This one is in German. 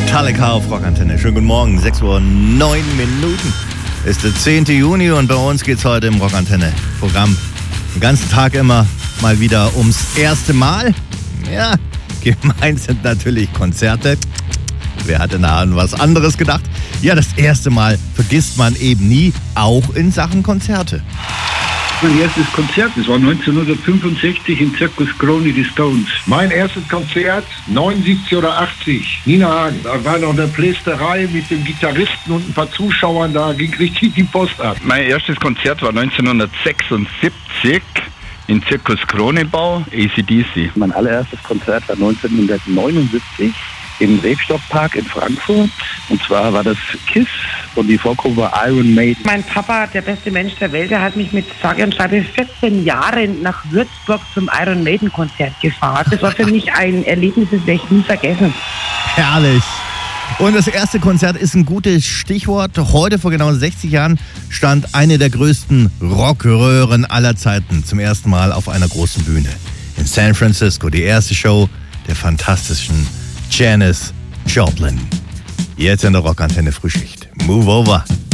Metallica auf Rockantenne. Schönen guten Morgen, 6:09 Uhr. Ist der 10. Juni und bei uns geht's heute im Rockantenne-Programm den ganzen Tag immer mal wieder ums erste Mal. Ja, gemeint sind natürlich Konzerte. Wer hatte da an was anderes gedacht? Ja, das erste Mal vergisst man eben nie, auch in Sachen Konzerte. Mein erstes Konzert, das war 1965 im Circus Krone, die Stones. Mein erstes Konzert, 79 oder 80, Nina Hagen. Da war noch eine Plästerei mit dem Gitarristen und ein paar Zuschauern, da ging richtig die Post ab. Mein erstes Konzert war 1976 im Circus Kronebau, AC/DC. Mein allererstes Konzert war 1979 im Rebstockpark in Frankfurt. Und zwar war das KISS und die Vorgruppe war Iron Maiden. Mein Papa, der beste Mensch der Welt, der hat mich mit sage und schreibe 14 Jahren nach Würzburg zum Iron Maiden Konzert gefahren. Das war für mich ein Erlebnis, das werde ich nie vergessen. Herrlich. Und das erste Konzert ist ein gutes Stichwort. Heute vor genau 60 Jahren stand eine der größten Rockröhren aller Zeiten zum ersten Mal auf einer großen Bühne. In San Francisco, die erste Show der fantastischen Janis Joplin. Jetzt in der Rockantenne Frühschicht. Move over.